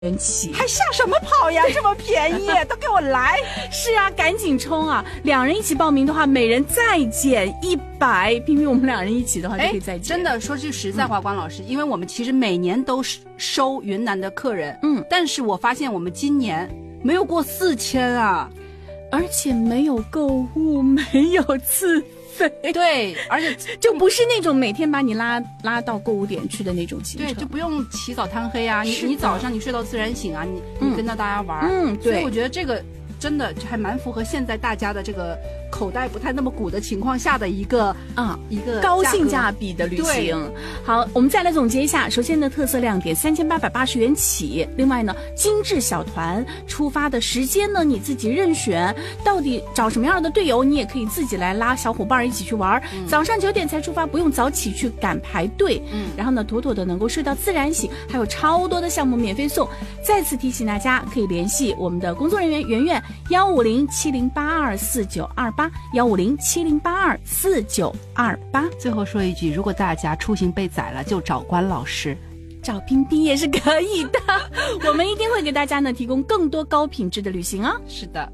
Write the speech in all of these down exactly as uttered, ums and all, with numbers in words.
元起， 还吓什么跑呀？这么便宜，都给我来！ 是啊，赶紧冲啊！两人一起报名的话，每人再减一百。偏偏我们两人一起的话，就可以再减。 真的说句实在话，嗯、关老师，因为我们其实每年都收云南的客人，嗯，但是我发现我们今年没有过四千啊， 而且没有购物，没有自费， 对，而且就不是那种每天把你拉拉到购物点去的那种行程， 对，就不用起早贪黑啊，你你早上你睡到自然醒啊，你、嗯、你跟着大家玩， 嗯，对， 所以我觉得这个真的还蛮符合现在大家的这个口袋不太那么鼓的情况下的一个啊一个高性价比的旅行。好，我们再来总结一下。首先呢，特色亮点三千八百八十元起。另外呢，精致小团出发的时间呢，你自己任选。到底找什么样的队友，你也可以自己来拉小伙伴一起去玩。嗯、早上九点才出发，不用早起去赶排队。嗯，然后呢，妥妥的能够睡到自然醒，还有超多的项目免费送。再次提醒大家，可以联系我们的工作人员圆圆幺五零七零八二四九二八幺五零七零八二四九二八。 最后说一句，如果大家出行被宰了，就找关老师， 找冰冰也是可以的。我们一定会给大家呢提供更多高品质的旅行啊。 是的。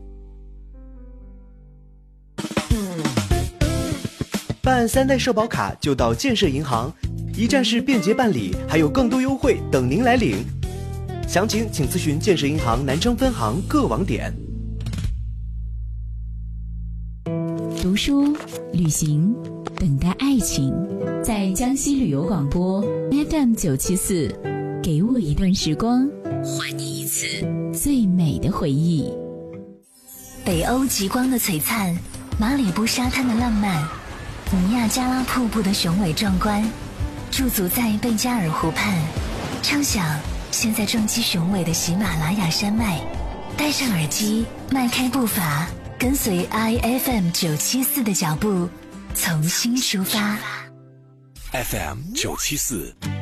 办三代社保卡就到建设银行，一站式便捷办理，还有更多优惠等您来领。详情请咨询建设银行南昌分行各网点。 读书、旅行、等待爱情，在江西旅游广播 F M 九七四，给我一段时光，还你一次最美的回忆。 北欧极光的璀璨，马里布沙滩的浪漫，尼亚加拉瀑布的雄伟壮观，驻足在贝加尔湖畔，畅想现在撞击雄伟的喜马拉雅山脉。戴上耳机，迈开步伐，跟随 I F M 九七四的脚步，重新出发。 F M 九七四